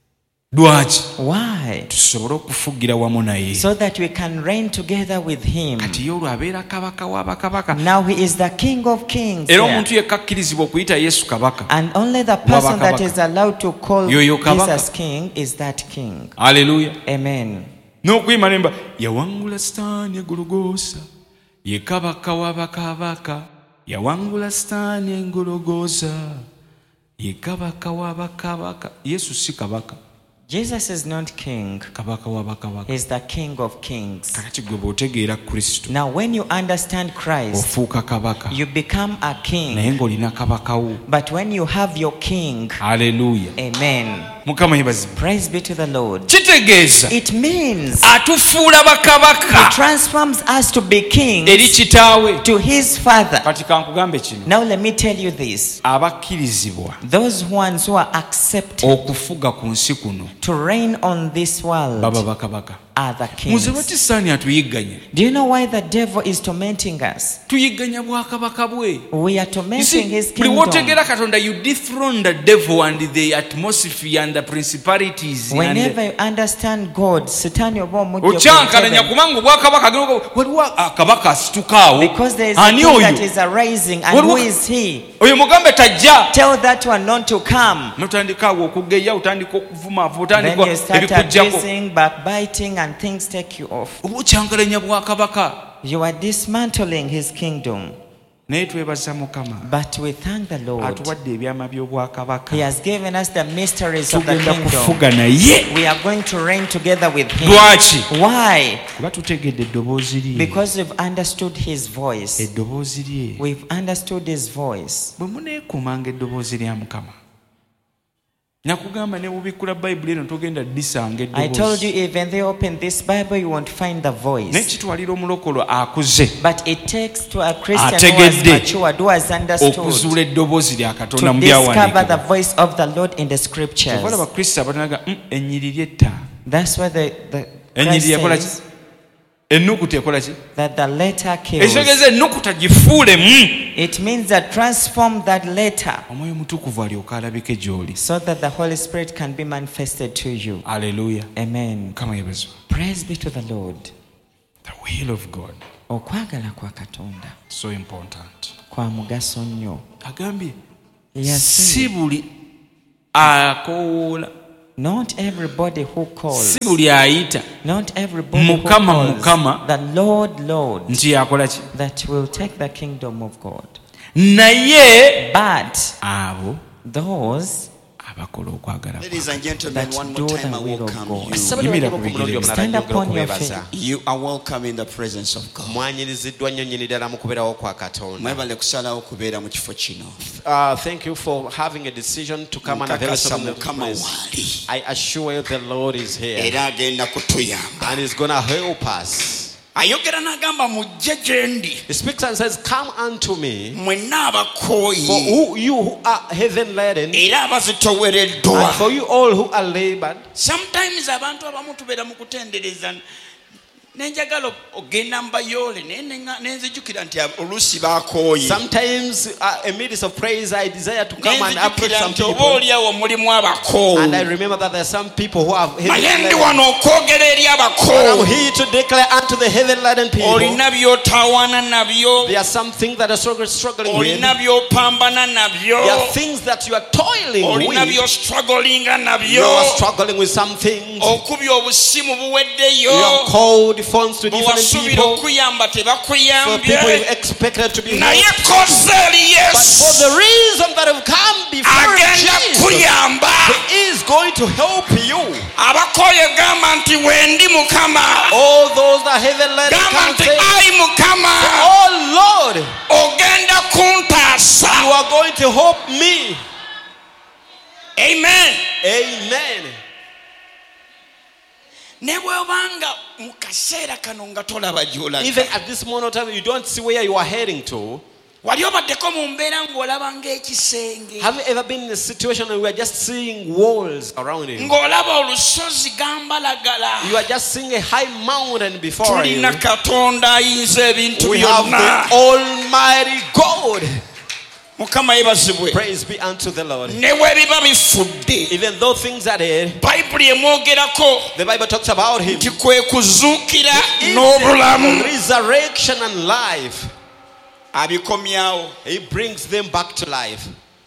Lwaki? Why? Tusobole okufugira wamu naye. So that we can reign together with him. Kati ye olwo abeera kabaka wa bakabaka. Now he is the King of Kings. Era here. omuntu yekka akkirizibwa okuyita Yesu kabaka. And only the person that Kabaka. is allowed to call Yoyo kabaka. Jesus King is that King. Haleluya. Amen. N'okuyima nemba yawangula Sitaani egologoosa ye kabaka wa bakabaka. Yawangula Sitaani engologoosa ye kabaka wa bakabaka. Yesu si kabaka. Jesus is not king. Kabaka wa bakabaka. He's the King of Kings. Kakati gwe bw'otegeera Kristo Now when you understand Christ, ofuuka kabaka you become a naye king. ng'olina kabaka wo. But when you have your king, Haleluya. amen. Mukama yebazibwe. Praise be to the Lord. Kitegeeza It means atufuula he bakabaka transforms us to be kings eri kitaawe. to his Father. Kati kankugambe kino, Now let me tell you this. abakkirizibwa Those ones who are accepted okufuga ku nsi kuno to reign on this world baba bakabaka. are the Muze kings. lwaki Sitaani atuyigganya? Do you know why the devil is tormenting us? Tuyigganya bwakabaka bwe. We are You tormenting see, his buli kingdom. w'otegeera Katonda, you dethrone the devil and the atmosphere and the principalities and Whenever you understand God, Satani oba omujja okyankalanya ku kubanga obwakabaka geno waliwo akabaka asituka because there is awo. a Ani king that oyo? is arising, and Waliwo- who is he? Oyo mugambe tajja. Tell that one not to come. Notandika awo okugeya, otandika okuvuma, Then otandika you start ebikujjako. abusing, backbiting, and things take you off. Oba okyankalanya bwakabaka. You are dismantling his kingdom. Naye twebaza Mukama But we thank the Lord. atuwadde ebyama by'obwakabaka. He has given us the mysteries of the Tugenda kingdom. kufuga naye. We are going to reign together with him. Lwaki? Why? Kuba tutegedde eddoboozi lye. Because we've understood his voice. Eddoboozi lye. We've understood his voice. Bwe muneekuumanga eddoboozi lya Mukama, nakugamba ne bubikkula Bayibuli eno togenda disanga I told you, eddoboozi. even though you open this Bible, you won't find the Naye voice. kitwalira omulokolo akuze But it takes to a Christian who has Ategedde. matured, who has understood, okuzuula eddoboozi lya Katonda to mu discover the byawandiikibwa. voice of the Lord in the scriptures. Kyova abakristo abatanaga "Mm, ennyiriri etta." That's why the, the Ennyiriri Christ yakola ki? says, ennukuta ekola ki? that the letter kills. Ekitegeeza ennukuta gifuulemu. It means that transform that letter Omwoyo mutukuvu alyoka alabike gy'oli. so that the Holy Spirit can be manifested to you. Haleluya. Amen. Mukama yeebazibwe. Praise be to the Lord. The will of God. Okwagala kwa Katonda So important. kwa mugaso nnyo. Agambye Yes, si buli akoola, not everybody who calls, si buli ayita not everybody who Mukama, calls Mukama. the Lord, Lord, nti yakola ki? that will take the kingdom of God. Naye But abo those abakola okwagala. Ladies and gentlemen, that one do more time the I will of welcome God. you. Yimira ku bigere. Stand upon your feet. You are welcome in the presence of God. mwanyiriziddwa nnyo nnyini ddala mu kubeerawo kwa Katonda. Mwebale kusalawo kubeera mu kifo kino. Uh, thank you for having a decision to come and avail Nkakasa yourself in the Mukama place. waali. I assure you the Lord is here Era agenda kutuyamba. and He's going to help us. Ayogera n'agamba mujje gye ndi. He speaks and says, "Come unto me, Mwenna for abakooyi who, you who are heaven laden, era abazitowereddwa. and for you all who are labored." Sometimes abantu abamu tubeera mu kutendereza nenjagala ogenda mbayoole naye nenga- nenzijukira nti oluusi baakooye. Sometimes, uh, in midst of praise, I desire to come and approach Nenzijukira some nti oba people, oliawo mulimu abakoowu. and I remember that there are some people who have heaven naye ndi laden. wano okwogera eri I'm abakoowu. here to declare unto the heaven laden people. Olina by'otawaana nabyo. There are some things that are strugg- struggling with. Olina by'opambana nabyo. There are things that you are toiling Olina with. by'ostrugglinga You are nabyo. struggling with some things. Okubye obusimu buweddeyo. You have called phones to different Bw'wasuubira people. okuyamba For people you tebakuyambye. expected to be Naye helped. koze eri But for Yesu the reason that have come before agenda Jesus, kuyamba. He is going to help you. Abakooye gamba nti wendi Mukama. All those that heaven let Gamba come nti say, ayi Mukama "Oh Lord, ogenda kuntaasa. you are going to help me." Amen. Amen. Ne bw'obanga mu kaseera kano nga tolaba gy'olaga. Even at this moment of time, you don't see where you are heading to. Wali obaddeko mu mbeera ng'olaba ng'ekisenge. Have you ever been in a situation where we are just seeing walls around you? Ng'olaba olusozi gambalagala. You are just seeing a high mountain before you. Tulina Katonda ayinza ebintu We have byonna. the Almighty God. Mukama yeebazibwe. Praise be unto the Lord. Ne bwe biba bifudde. Even though things are dead, Bayibuli emwogerako the Bible talks about Him. nti kwe kuzuukira Is n'obulamu. resurrection and life. Abikomyawo. He brings them back to life.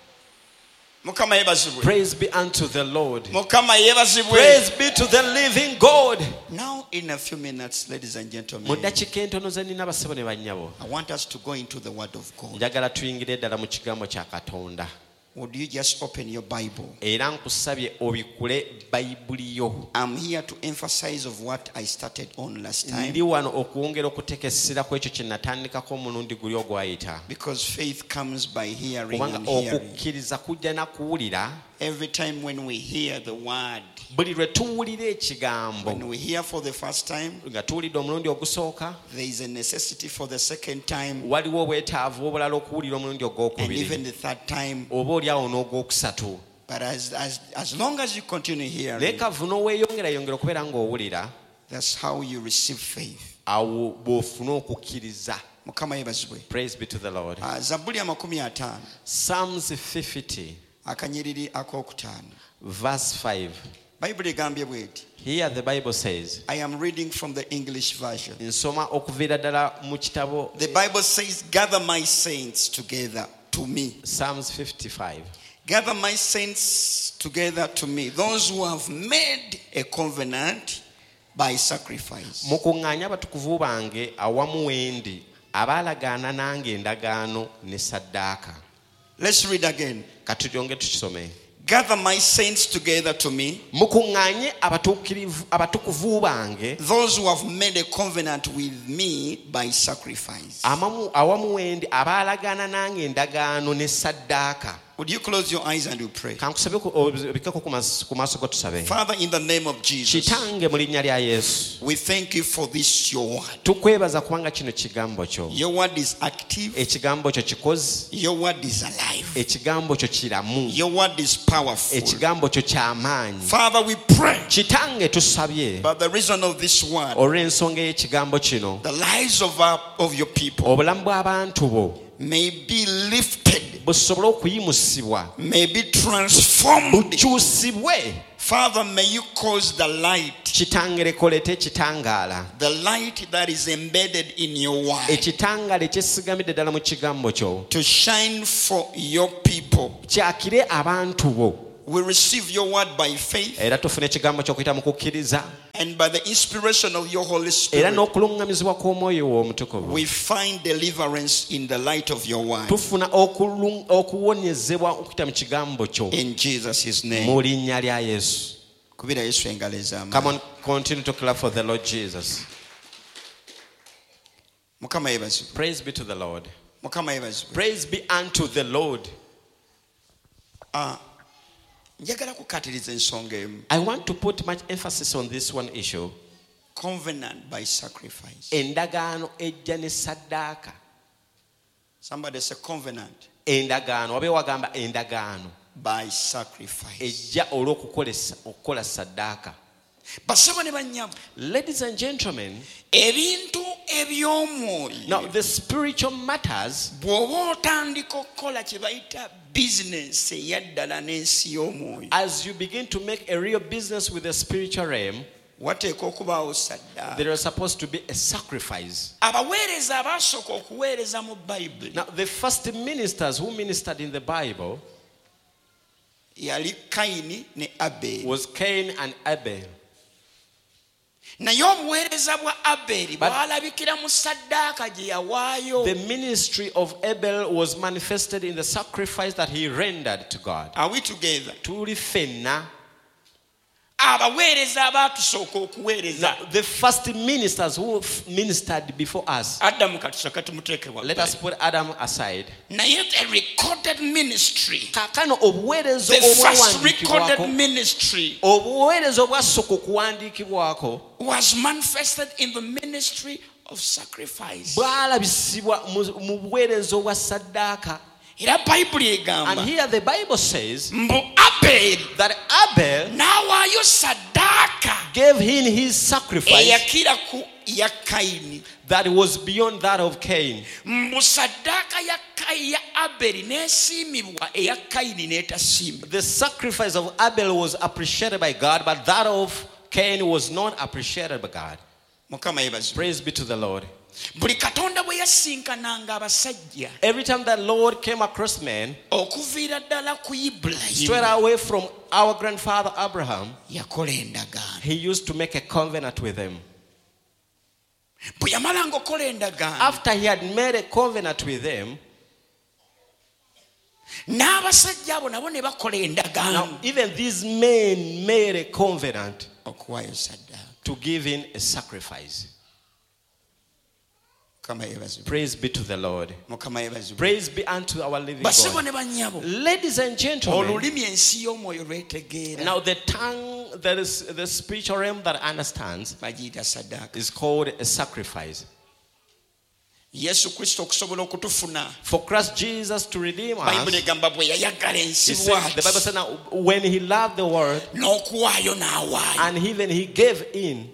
Mukama yeebazibwe. Praise be unto the Lord. Mukama yeebazibwe. Praise be to the living God. Now in a few minutes, ladies and Mu gentlemen, ddakiika entono ze nnina basebo ne bannyabo, I want us to go into the word of God. njagala tuyingire ddala mu kigambo kya Katonda. Would you just open your Bible? Era nkusabye obikule bayibuli yo. I'm here to emphasize of what I started on last time, Ndi wano okwongera okutekesera ku ekyo kye natandikako omulundi guli ogwayita. because faith comes by hearing Kubanga and hearing. okukkiriza kujja na kuwulira. Every time when we hear the word, Buli lwe tuwulira ekigambo when we hear for the first time, nga tuwulidde omulundi ogusooka, there is a necessity for the second time waliwo obwetaavu obulala okuwulira omulundi and ogwokubiri even the third time. oba oliawo n'ogwokusatu. But as, as, as long as you continue Naye hearing, kavu n'oweeyongerayongera okubeera ng'owulira, that's how you receive faith. awo bw'ofuna okukkiriza. Mukama yeebazibwe. Praise be to the Lord. Ah, Zabuli amakumi ataano Psalms fifty, akanyiriri ak'okutaano. verse five. Bayibuli egambye bw'eti. Here the Bible says, I am reading from the English version. nsoma okuviira ddala mu kitabo The Bible says, gather my saints together to me. Psalms fifty-five. Gather my saints together to me. Those who have made a covenant by sacrifice. Mukuŋŋaanye abatukuvu bange awamu wendi abaalagaana nange endagaano ne saddaaka. Let's read again. Katulyonge tukisome. Gather my saints together to me. Mukuŋŋaanye abatuukirivu abatukuvu bange Those who have made a covenant with me by sacrifice. amamu awamu wendi abaalagaana nange endagaano ne saddaaka. Would you close your eyes and you pray? kankusabe obikeko ku maaso go tusabe. Father, in the name of Jesus, Kitange mu linnya lya Yesu, we thank you for this your word. tukwebaza kubanga kino kigambo kyo. Your word is active. Ekigambo kyo kikozi. Your word is alive. Ekigambo kyo kiramu. Your word is powerful. Ekigambo kyo ky'amaanyi. Father, we pray. Kitange tusabye. By the reason of this word, olw'ensonga y'ekigambo kino, the lives of our, of your people obulamu bw'abantu bo may be lifted, busobole okuyimusibwa, may be transformed. bukyusibwe. Father, may you cause the light, kitange lekolete ekitangaala, the light that is embedded in your word, ekitangaala ekyesigamidde ddala mu kigambo kyo, to shine for your people. kyakire abantu bo. We receive your word by faith Era tufuna ekigambo ky'okuyita mu kukkiriza, and by the inspiration of your Holy era Spirit. n'okuluŋŋamizibwa kw'omwoyo wo omutukuvu, We find deliverance in the light of your word. tufuna okulu- okuwonyezebwa okuyita mu kigambo kyo In Jesus' name. mu linnya lya Yesu. Kubira Yesu engalo ez'amaanyi. Come on, continue to clap for the Lord Jesus. Mukama yeebazibwe. Praise be to the Lord. Mukama yeebazibwe. Praise be unto the Lord. Ah, njagala kukatiriza ensonga emu. I want to put much emphasis on this one issue. Covenant by sacrifice. Endagaano ejja ne saddaaka. Somebody say covenant Endagaano, wabe wagamba endagaano by sacrifice. ejja olw'okukolesa okukola saddaaka. Basaba ne bannyabo, Ladies and gentlemen, ebintu eby'omwoyo now the spiritual matters, bw'oba otandika okukola kye bayita bizinensi eyaddala n'ensi y'omwoyo, as you begin to make a real business with the spiritual realm, wateeka okubaawo saddaaka. there is supposed to be a sacrifice. Abaweereza abaasooka okuweereza mu bayibuli Now the first ministers who ministered in the Bible yali Kayini ne Aberi. was Cain and Abel. Naye obuweereza bwa Aberi But- bwalabikira mu saddaaka gye yawaayo. The ministry of Abel was manifested in the sacrifice that he rendered to God. Are we together? Tuli ffenna. Abaweereza abaatusooka okuweereza, Now, the first ministers who f- ministered before us, Adamu katusooka tumuteeke let us wabbali. put Adam aside. Naye the recorded ministry, Kaakano obuweereza the first recorded obwawandiikibwako, ministry obuweereza obwasooka okuwandiikibwako was manifested in the ministry of sacrifice. bwalabisibwa mu- mu buweereza obwa saddaaka. Era bayibuli And egamba here the Bible says mbu Aberi that Abel n'awaayo saddaaka gave him his sacrifice eyakira ku ya Kayini. that was beyond that of Cain. Mbu saddaaka ya Kayi ya Aberi n'esiimibwa eya Kayini n'etasiimibwa. The sacrifice of Abel was appreciated by God, but that of Cain was not appreciated by God. Mukama yeebazibwe. Praise be to the Lord. Buli Katonda bwe yasinkananga abasajja Every time that Lord came across men, okuviira ddala ku straight Ibulayimu, away from our grandfather Abraham, yakola endagaano. he used to make a covenant with them. Bwe yamalanga okukola endagaano, After he had made a covenant with them, n'abasajja abo nabo ne bakola now endagaano even these men made a covenant okuwaayo saddaaka. to give in a sacrifice. Mukama yeebazibwe. Praise be to the Lord. Mukama yeebazibwe. Praise be unto our living Basebo God. ne bannyabo, Ladies and gentlemen, olulimi ensi y'omwoyo lwetegeera now the tongue that is the spiritual realm that understands bagiyita saddaaka. is called a sacrifice. Yesu Kristo okusobola okutufuna, For Christ Jesus to redeem bayibuli us, egamba bwe yayagala he ensi said, the Bible said, now when he loved the world n'okuwaayo n'awaayo. and even he gave in,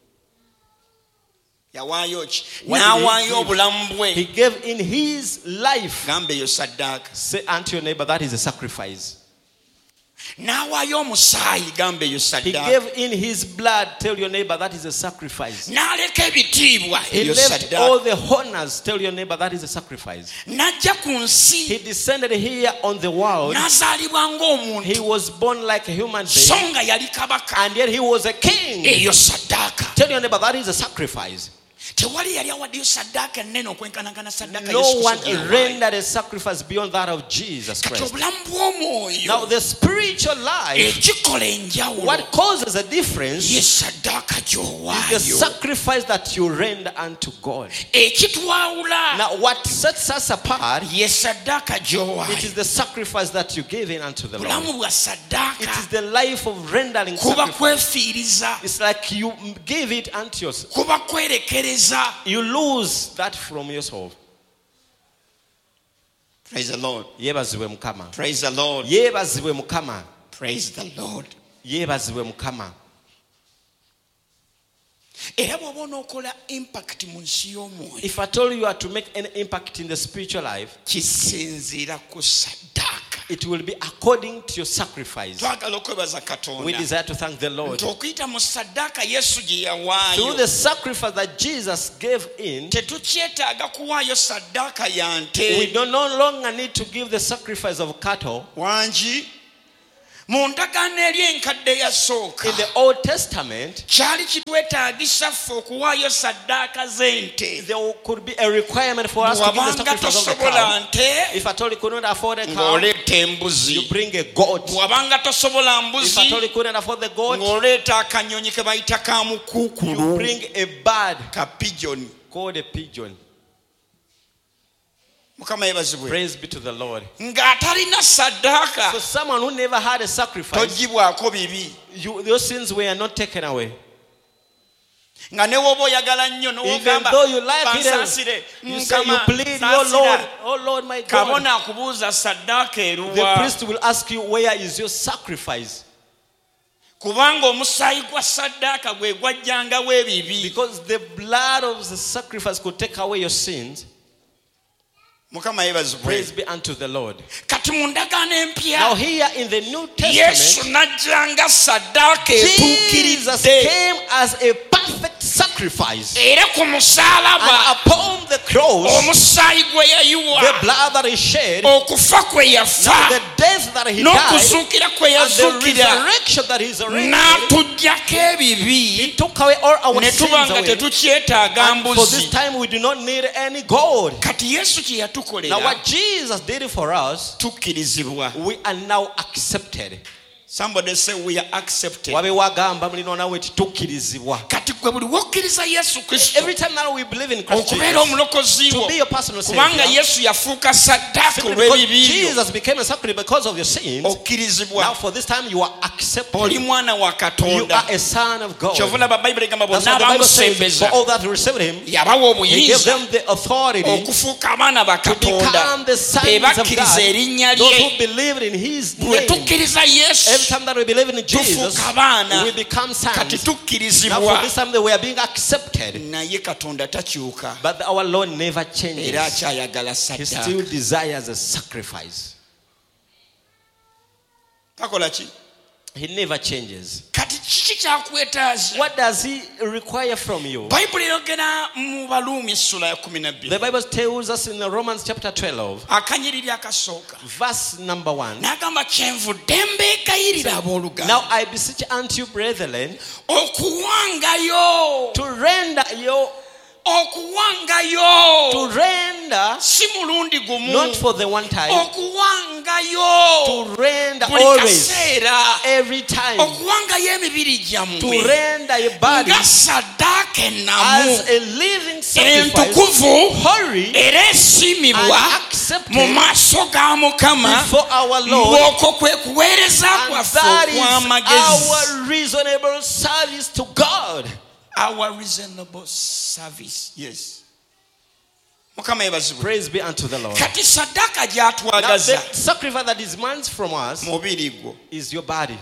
Yawaayo ki? What did he N'awaayo give? obulamu he bwe. gave in his life. Gamba eyo saddaaka. Say unto your neighbor, that is a sacrifice. N'awaayo omusaayi, gamba eyo He saddaaka. gave in his blood. Tell your neighbor, that is a sacrifice. N'aleka ebitiibwa, He eyo left all saddaaka. the honors. Tell your neighbor, that is a sacrifice. N'ajja ku He nsi, descended here on the world. n'azaalibwa He ng'omuntu, was born like a human so being, nga yali kabaka, and yet he was a king. eyo saddaaka. Tell your neighbor, that is a sacrifice. tewali yali awaddeyo saddaaka ennene okwenkanagana saddaaka No Yesu one Kristo gye yawa. rendered a sacrifice beyond that of Jesus Kati Christ. obulamu bw'omwoyo Now the spiritual life, ekikola enjawulo what causes a difference ye is saddaaka the gy'owaayo. sacrifice that you render unto God. Ekitwawula Now what sets us apart, ye saddaaka it gy'owaayo. is the sacrifice that you give in unto the Lord. bulamu bwa It saddaaka is the life of rendering kuba sacrifice. kwefiiriza, It's like you give it unto yourself. kuba kwerekereza. You lose that from yourself. Praise the Lord. Yebazibwe Mukama. Praise the Lord. Yebazibwe Mukama. Praise the Lord. Yebazibwe Mukama. Era bw'oba onookola impact mu nsi y'omwoyo, If I told you are to make any impact in the spiritual life, kisinziira ku saddaaka. it will be according to your sacrifice. Twagala okwebaza We Katonda desire to thank the Lord. nti okuyita mu saddaaka Yesu gye Through yawaayo, the sacrifice that Jesus gave in, tetukyetaaga kuwaayo saddaaka ya we nte do no longer need to give the sacrifice of cattle. wangi. Mu ndagaano eri enkadde yasooka In the Old Testament, kyali kitwetaagisa ffe okuwaayo saddaaka z'ente. there could be a requirement for us to give the Bw'abanga sacrifice of the tosobola cow. nte, If at all you could not afford a cow, ng'oleeta you embuzi. bring a goat. Bw'abanga tosobola If mbuzi, at all you couldn't afford the goat, ng'oleeta akanyonyi ke bayita ka you mukuukulu, bring a bird ka pigeon. called a pigeon. Mukama yeebazibwe. Praise be to the Lord. Ng'atalina saddaaka So someone who never had a sacrifice, togibwako bibi. you, those sins were not taken away. Nga ne woba oyagala nnyo Even n'ogamba though you like it, bansaasire, you say you Mukama, plead, saasira. oh Lord, oh Lord my God. Kabona akubuuza saddaaka The eruwa. priest will ask you, where is your sacrifice? Kubanga omusaayi gwa saddaaka gwe gwajjangawo ebibi. Because the blood of the sacrifice could take away your sins. Mukama yeebazibwe. Praise be unto the Lord. Kati mu ndagaano Now empya here in the New Yesu Testament, n'ajjanga saddaaka Jesus etuukiridde. came as a perfect sacrifice. Era ku musaalaba And upon the cross, omusaayi gwe the yayiwa, blood that he shed, okufa kwe now yafa, the death that he died, n'okuzuukira kwe and the yazuukira, resurrection that he's already, n'atuggyako he ebibi, took away all our ne sins tuba nga away. tetukyetaaga And for this mbuzi. time we do not need any gold. Kati Yesu kye Now yatukolera, what Jesus did for us, tukkirizibwa. we are now accepted. Somebody say we are accepted. Wabe wagamba mulino nawe tukirizibwa. Kati gwe buli wokkiriza Yesu Kristo Every time that we believe in Christ okubeera Jesus, omulokozi to wo, be your personal kubanga savior, Yesu yafuuka saddaaka simply because olw'ebibi byo, Jesus became a sacrifice because of your sins, now okkirizibwa. for this time you are accepted. Oli mwana wa You Katonda. are a son of God. Kyova laba Bayibuli egamba That's bonna what the Bible says. abamusembeza For all that received him, yabawa he gave obuyinza them the authority okufuuka abaana ba to become Katonda the sons be of bakkiriza God. erinnya Those lye. who believed in his Bwe name. tukkiriza Every Yesu time that we believe in Jesus, tufuuka abaana, we become kati sons. Now tukkirizibwa. for this time that we are being accepted. Naye Katonda takyuka, But our Lord never changes. era akyayagala He still saddaaka. desires a sacrifice. Takola ki? He never changes. Kati kiki kyakwetaaza? What does he require from you? Bayibuli eyogera mu Baluumi essula ya kumi na The bbiri Bible tells us in the Romans chapter twelve, akanyiriri akasooka verse number one. n'agamba kyenvudde mbeekayirira abooluganda Now I beseech unto you, brethren, okuwangayo to render your okuwangayo to render si mulundi gumu, not for the one time, okuwangayo to render buli always, kaseera, every time, okuwangayo emibiri to gyammwe render your body nga saddaaka ennamu as a living sacrifice, entukuvu holy era esiimibwa and accepted mu maaso ga Mukama, before our Lord, ng'okwo kwe kuweereza and kwaffe that is okw'amagezi. our reasonable service to God. Our reasonable service. Yes. Mukama yeebazibwe. Praise be unto the Lord. Kati saddaaka Now, gy'atwagaza the sacrifice that he demands from us mubiri gwo is your body.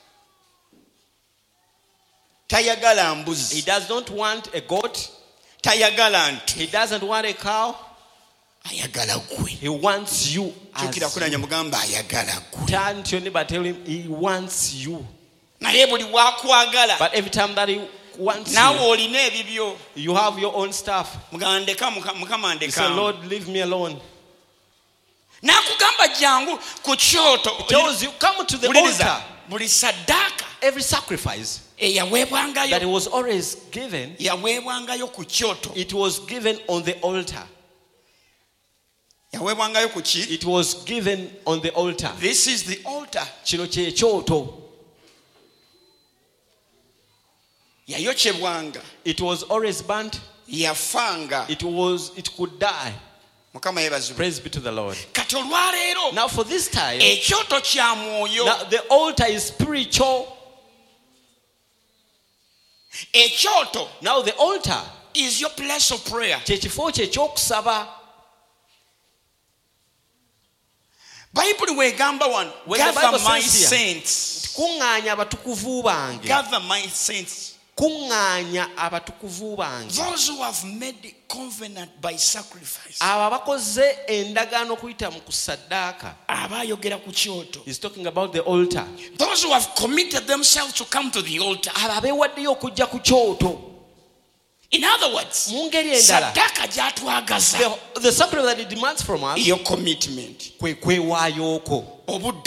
tayagala He mbuzi, does not want a goat. tayagala nte, He doesn't want a cow. ayagala gwe. He wants you. Kyukira As kunanya mugamba ayagala gwe. turn to your neighbor, tell him he wants you. Naye buli bw'akwagala But every time that he wants naawe you, olina ebibyo, you have your own stuff. mugamba ndeka Muka- Mukama You say, ndeka. Lord, leave me alone. N'akugamba jangu ku kyoto. He tells you, come to the Wuliriza, altar. buli saddaaka Every sacrifice, eyaweebwangayo that was always given, yaweebwangayo ku kyoto. it was given on the altar. Yaweebwangayo ku ki? It was given on the altar. This is the altar. Kino kye kyoto. Yayokyebwanga. It was always burnt. Yafanga. It was, it could die. Mukama yeebazibwe. Praise be to the Lord. Kati olwaleero Now for this time, ekyoto kya mwoyo. now the altar is spiritual. Ekyoto Now the altar, is your place of prayer. kye kifo kye ekyokusaba. Bayibuli weegamba wano, When the Bible gather my says here, saints. kuŋŋaanya abatukuvu bange. Gather my saints. kuŋŋaanya abatukuvu bange. Those who have made covenant by sacrifice. Abo abakoze endagaano okuyita mu kusaddaaka. Abayogera ku kyoto. He's talking about the altar. Those who have committed themselves to come to the altar. Abo abeewaddeyo okujja ku kyoto. In other words, Mu ngeri endala, saddaaka gy'atwagaza. the, the sacrifice that he demands from us, Your commitment. kwe kwewaayooko. Obudde